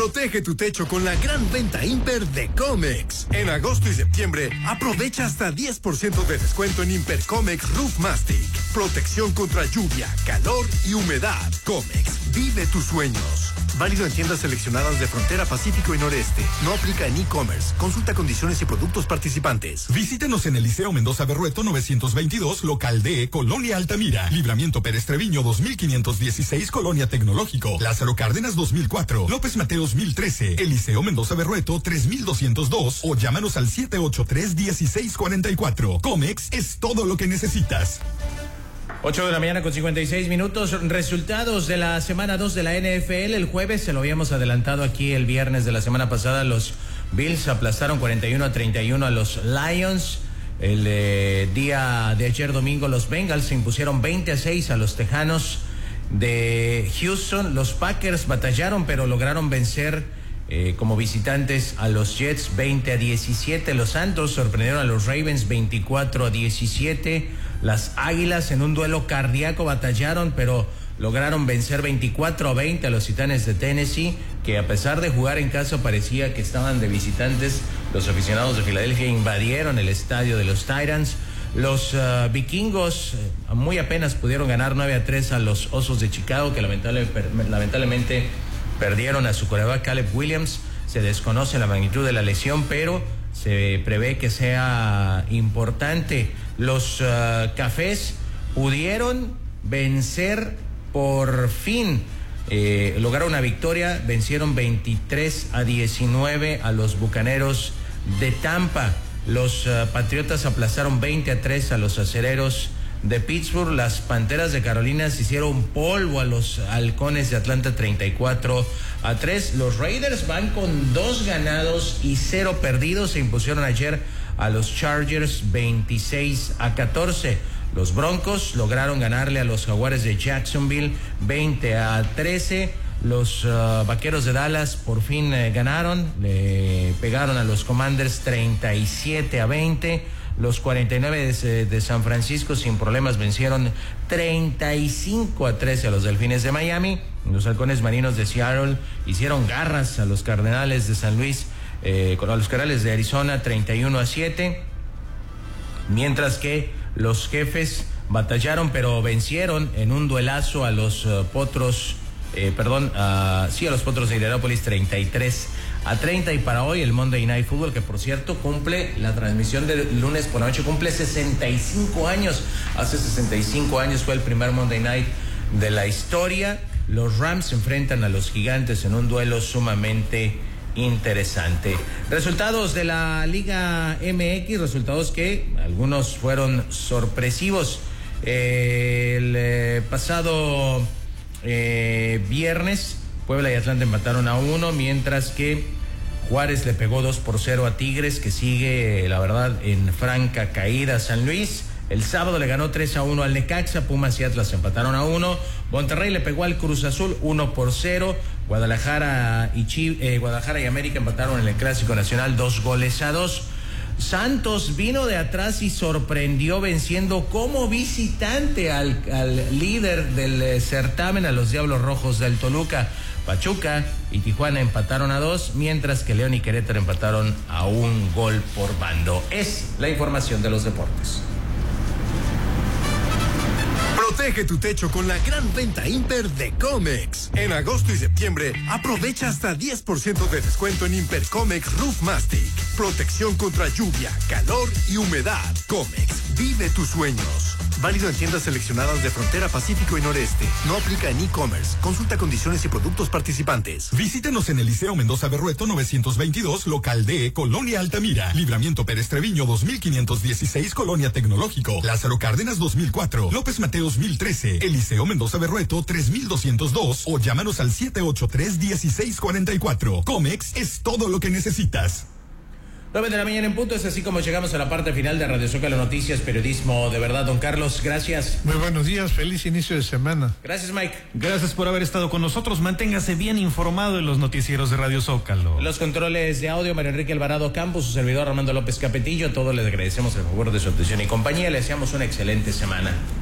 Protege tu techo con la gran venta Imper de Comex. En agosto y septiembre, aprovecha hasta 10% de descuento en Imper Comex Roof Mastic. Protección contra lluvia, calor y humedad. Comex, vive tus sueños. Válido en tiendas seleccionadas de Frontera Pacífico y Noreste. No aplica en e-commerce. Consulta condiciones y productos participantes. Visítenos en el Liceo Mendoza Berrueto 922, local D, Colonia Altamira. Libramiento Pérez Treviño 2516, Colonia Tecnológico. Lázaro Cárdenas 2004. López Mateos 1013. El Liceo Mendoza Berrueto 3202. O llámanos al 783-1644. Comex es todo lo que necesitas. 8 de la mañana con 56 minutos. Resultados de la semana 2 de la NFL. El jueves se lo habíamos adelantado aquí el viernes de la semana pasada. Los Bills aplastaron 41-31 a los Lions. El día de ayer domingo los Bengals se impusieron 20-6 a los Tejanos de Houston. Los Packers batallaron pero lograron vencer como visitantes a los Jets 20-17. Los Santos sorprendieron a los Ravens 24-17. Las Águilas en un duelo cardíaco batallaron, pero lograron vencer 24-20 a los Titanes de Tennessee, que a pesar de jugar en casa parecía que estaban de visitantes. Los aficionados de Filadelfia invadieron el estadio de los Titans. Los vikingos muy apenas pudieron ganar 9-3 a los Osos de Chicago, que lamentablemente perdieron a su quarterback Caleb Williams. Se desconoce la magnitud de la lesión, pero se prevé que sea importante. Los Cafés pudieron vencer por fin, lograron una victoria, vencieron 23-19 a los Bucaneros de Tampa. Los Patriotas aplazaron 20-3 a los Acereros de Pittsburgh. Las Panteras de Carolina se hicieron polvo a los Halcones de Atlanta 34-3. Los Raiders van con 2 ganados y 0 perdidos. Se impusieron ayer a los Chargers 26-14. Los Broncos lograron ganarle a los Jaguares de Jacksonville 20-13. Los Vaqueros de Dallas por fin ganaron, le pegaron a los Commanders 37-20. Los 49 de San Francisco sin problemas vencieron 35-13 a los Delfines de Miami. Los Halcones Marinos de Seattle hicieron garras a los Cardenales de San Luis, a los Cardenales de Arizona 31-7. Mientras que los Jefes batallaron pero vencieron en un duelazo a los Potros. A los Potros de Indianápolis 33-30. Y para hoy el Monday Night Football, que por cierto cumple, la transmisión del lunes por la noche cumple 65 años. Hace 65 años fue el primer Monday Night de la historia. Los Rams se enfrentan a los Gigantes en un duelo sumamente interesante. Resultados de la Liga MX, resultados que algunos fueron sorpresivos. El pasado viernes Puebla y Atlanta empataron a 1, mientras que Juárez le pegó 2-0 a Tigres, que sigue la verdad en franca caída. San Luis el sábado le ganó 3-1 al Necaxa. Pumas y Atlas empataron a 1. Monterrey le pegó al Cruz Azul 1-0. Guadalajara y América empataron en el Clásico Nacional 2-2. Santos vino de atrás y sorprendió venciendo como visitante al líder del certamen, a los Diablos Rojos del Toluca. Pachuca y Tijuana empataron a 2, mientras que León y Querétaro empataron a 1 gol por bando. Es la información de los deportes. Protege tu techo con la gran venta Imper de Comex. En agosto y septiembre, aprovecha hasta 10% de descuento en Imper Comex Roof Mastic. Protección contra lluvia, calor y humedad. Comex, vive tus sueños. Válido en tiendas seleccionadas de Frontera Pacífico y Noreste. No aplica en e-commerce. Consulta condiciones y productos participantes. Visítenos en el Liceo Mendoza Berrueto 922, local D, Colonia Altamira. Libramiento Pérez Treviño 2516, Colonia Tecnológico. Lázaro Cárdenas 2004. López Mateos 1013. El Liceo Mendoza Berrueto 3202. O llámanos al 783-1644. Comex es todo lo que necesitas. 9 de la mañana en punto, es así como llegamos a la parte final de Radio Zócalo Noticias, periodismo de verdad. Don Carlos, gracias. Muy buenos días, feliz inicio de semana. Gracias, Mike. Gracias por haber estado con nosotros. Manténgase bien informado en los noticieros de Radio Zócalo. Los controles de audio, Mario Enrique Alvarado Campos, su servidor Armando López Capetillo. Todos les agradecemos el favor de su atención y compañía. Le deseamos una excelente semana.